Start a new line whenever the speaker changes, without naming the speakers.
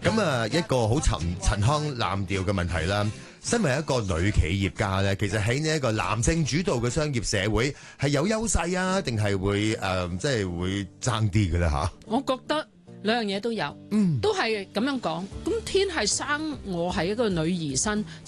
咁啊，一個好陳腔濫調嘅問題啦。身為一個女企業家咧，其實喺呢一個男性主導嘅商業社會係有優勢啊，定係會即係會爭啲嘅咧嚇？
我覺得兩樣嘢都有，都係咁樣講。咁天係生我係一個女兒身。